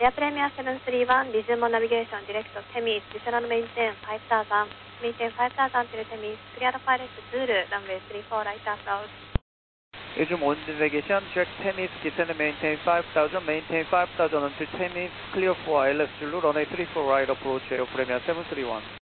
Air Premier 731, resume on navigation, direct to Temis, descend maintain 5000, maintain 5000 till Temis, clear the pilot to Zulu, runway 34 right approach. Resume on navigation, direct Temis, descend maintain 5000, maintain 5000 until Temis, clear for ILS Zulu, runway 34 right approach, Air Premier 731.